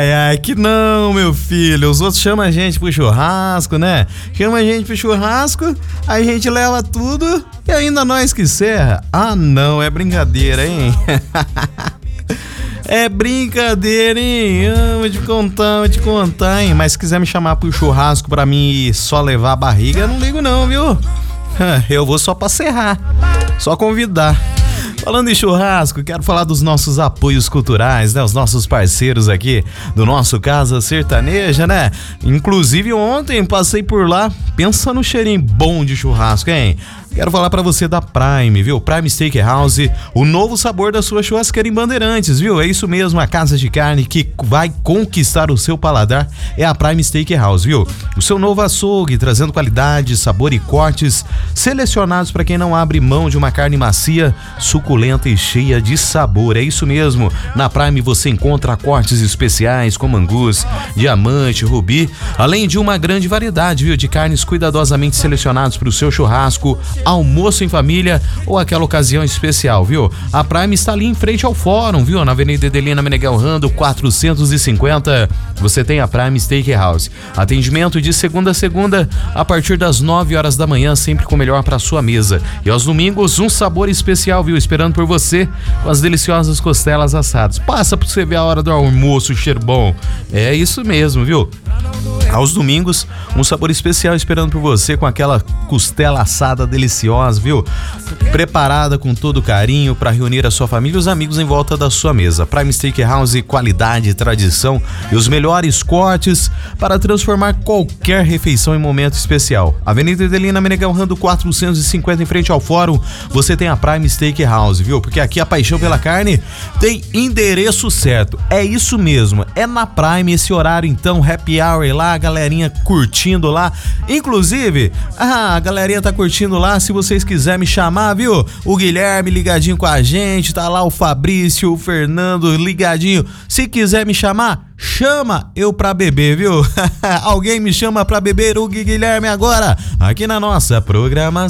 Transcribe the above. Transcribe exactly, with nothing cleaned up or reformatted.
Ai, ai, que não, meu filho. Os outros chamam a gente pro churrasco, né? Chama a gente pro churrasco, aí a gente leva tudo e ainda nós que serra. Ah, não, é brincadeira, hein? É brincadeira, hein? Ah, vou te contar, vou te contar, hein? Mas se quiser me chamar pro churrasco pra mim só levar a barriga, eu não ligo não, viu? Eu vou só pra serrar, só convidar. Falando em churrasco, quero falar dos nossos apoios culturais, né? Os nossos parceiros aqui do nosso Casa Sertaneja, né? Inclusive ontem passei por lá, pensa no cheirinho bom de churrasco, hein? Quero falar pra você da Prime, viu? Prime Steakhouse, o novo sabor da sua churrasqueira em Bandeirantes, viu? É isso mesmo, a casa de carne que vai conquistar o seu paladar é a Prime Steakhouse, viu? O seu novo açougue, trazendo qualidade, sabor e cortes selecionados para quem não abre mão de uma carne macia, suculenta e cheia de sabor. É isso mesmo, na Prime você encontra cortes especiais como angus, diamante, rubi, além de uma grande variedade, viu? De carnes cuidadosamente selecionados para o seu churrasco, almoço em família ou aquela ocasião especial, viu? A Prime está ali em frente ao Fórum, viu? Na Avenida Edelina Meneghel Rando, quatrocentos e cinquenta. Você tem a Prime Steakhouse. Atendimento de segunda a segunda a partir das nove horas da manhã, sempre com o melhor para sua mesa. E aos domingos, um sabor especial, viu? Esperando por você com as deliciosas costelas assadas. Passa pra você ver a hora do almoço, cheiro bom. É isso mesmo, viu? Aos domingos, um sabor especial esperando por você com aquela costela assada deliciosa, viu? Preparada com todo carinho para reunir a sua família e os amigos em volta da sua mesa. Prime Steakhouse, qualidade, tradição e os melhores cortes para transformar qualquer refeição em momento especial. Avenida Edelina Meneghel Rando, quatrocentos e cinquenta, em frente ao Fórum, você tem a Prime Steakhouse, viu? Porque aqui a paixão pela carne tem endereço certo. É isso mesmo, é na Prime esse horário, então, happy hour lá, a galerinha curtindo lá. Inclusive, ah, a galerinha tá curtindo lá, se vocês quiserem me chamar, viu? O Guilherme ligadinho com a gente, tá lá o Fabrício, o Fernando ligadinho. Se quiser me chamar, chama eu pra beber, viu? Alguém me chama pra beber, o Guilherme agora, aqui na nossa programação.